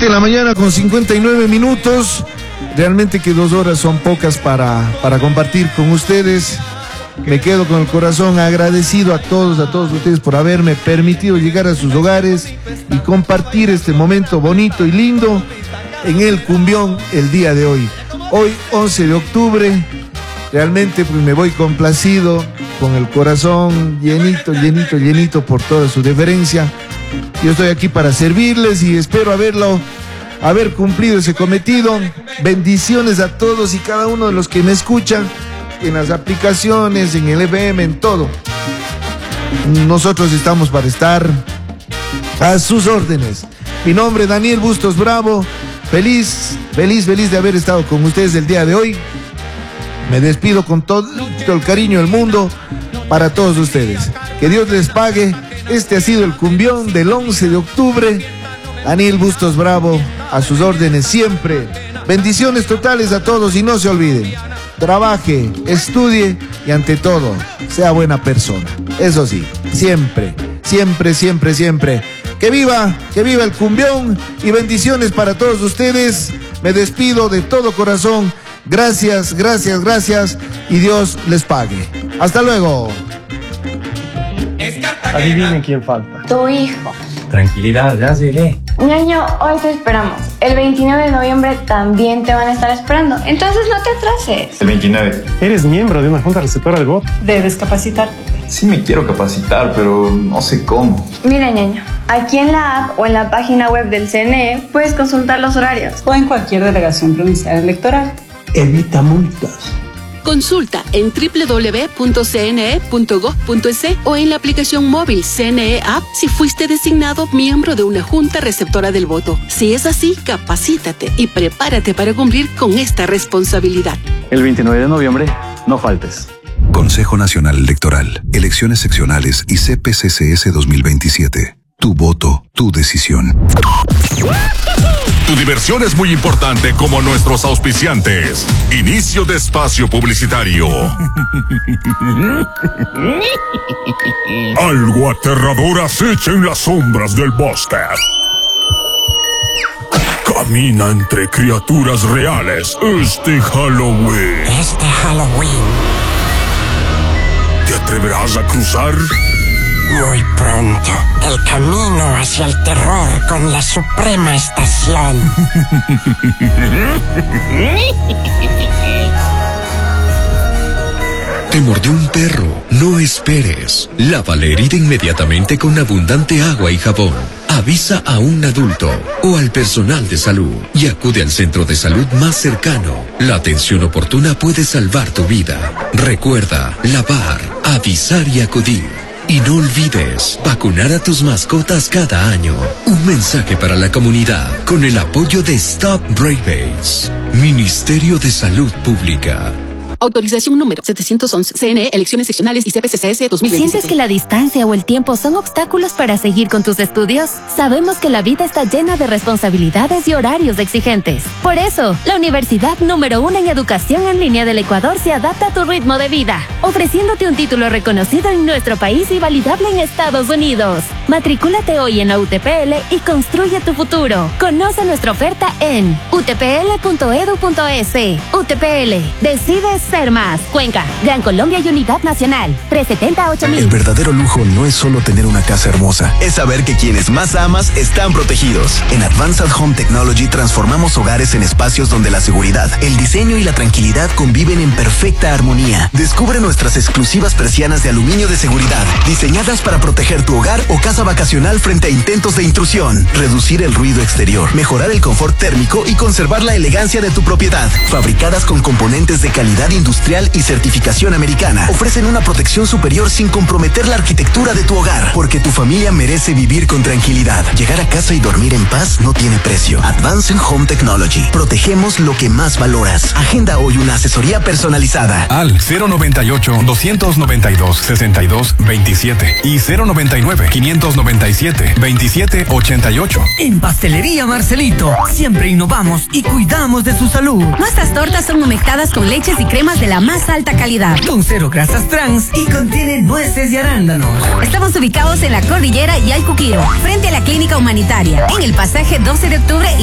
7 de la mañana con 59 minutos. Realmente que 2 horas son pocas para compartir con ustedes. Me quedo con el corazón agradecido a todos ustedes por haberme permitido llegar a sus hogares y compartir este momento bonito y lindo en el cumbión el día de hoy. Hoy, 11 de octubre, realmente pues me voy complacido, con el corazón llenito por toda su deferencia. Yo estoy aquí para servirles y espero haber cumplido ese cometido. Bendiciones a todos y cada uno de los que me escuchan en las aplicaciones, en el FM, en todo. Nosotros estamos para estar a sus órdenes. Mi nombre es Daniel Bustos Bravo. Feliz de haber estado con ustedes el día de hoy. Me despido con todo el cariño del mundo para todos ustedes. Que Dios les pague. Este ha sido el cumbión del 11 de octubre. Daniel Bustos Bravo, a sus órdenes siempre. Bendiciones totales a todos y no se olviden. Trabaje, estudie y ante todo, sea buena persona. Eso sí, siempre. Que viva el cumbión y bendiciones para todos ustedes. Me despido de todo corazón. Gracias y Dios les pague. Hasta luego. Adivinen quién falta. Tu hijo. Tranquilidad, ya llegué. Ñaño, hoy te esperamos. El 29 de noviembre también te van a estar esperando. Entonces no te atrases. El 29. Eres miembro de una junta receptora del voto. Debes capacitarte. Sí me quiero capacitar, pero no sé cómo. Mira, Ñaño, aquí en la app o en la página web del CNE puedes consultar los horarios. O en cualquier delegación provincial electoral. Evita multas. Consulta en www.cne.gov.es o en la aplicación móvil CNE App si fuiste designado miembro de una junta receptora del voto. Si es así, capacítate y prepárate para cumplir con esta responsabilidad. El 29 de noviembre, no faltes. Consejo Nacional Electoral, Elecciones Seccionales y CPCCS 2027. Tu voto, tu decisión. Tu diversión es muy importante como nuestros auspiciantes. Inicio de espacio publicitario. Algo aterrador acecha en las sombras del bosque. Camina entre criaturas reales este Halloween. ¿Te atreverás a cruzar? Muy pronto, el camino hacia el terror con la Suprema Estación. ¿Te mordió un perro? No esperes. Lava la herida inmediatamente con abundante agua y jabón. Avisa a un adulto o al personal de salud y acude al centro de salud más cercano. La atención oportuna puede salvar tu vida. Recuerda, lavar, avisar y acudir. Y no olvides vacunar a tus mascotas cada año. Un mensaje para la comunidad con el apoyo de Stop Rabies. Ministerio de Salud Pública. Autorización número 711. CNE, Elecciones Seccionales y CPCCS 2027. ¿Sientes que la distancia o el tiempo son obstáculos para seguir con tus estudios? Sabemos que la vida está llena de responsabilidades y horarios exigentes. Por eso, la universidad número 1 en educación en línea del Ecuador se adapta a tu ritmo de vida, ofreciéndote un título reconocido en nuestro país y validable en Estados Unidos. Matricúlate hoy en la UTPL y construye tu futuro. Conoce nuestra oferta en utpl.edu.es. UTPL. Decides ser más. Cuenca, Gran Colombia y Unidad Nacional. 370-8000. El verdadero lujo no es solo tener una casa hermosa, es saber que quienes más amas están protegidos. En Advanced Home Technology transformamos hogares en espacios donde la seguridad, el diseño y la tranquilidad conviven en perfecta armonía. Descubre nuestras exclusivas persianas de aluminio de seguridad, diseñadas para proteger tu hogar o casa vacacional frente a intentos de intrusión, reducir el ruido exterior, mejorar el confort térmico y conservar la elegancia de tu propiedad. Fabricadas con componentes de calidad industrial y certificación americana, ofrecen una protección superior sin comprometer la arquitectura de tu hogar, porque tu familia merece vivir con tranquilidad. Llegar a casa y dormir en paz no tiene precio. Advanced Home Technology. Protegemos lo que más valoras. Agenda hoy una asesoría personalizada. Al 098-292-6227 y 099-597-2788. En Pastelería Marcelito, siempre innovamos y cuidamos de su salud. Nuestras tortas son humectadas con leches y cremas de la más alta calidad. Con 0 grasas trans y contiene nueces y arándanos. Estamos ubicados en la Cordillera y Alcuquiro, frente a la Clínica Humanitaria, en el pasaje 12 de octubre y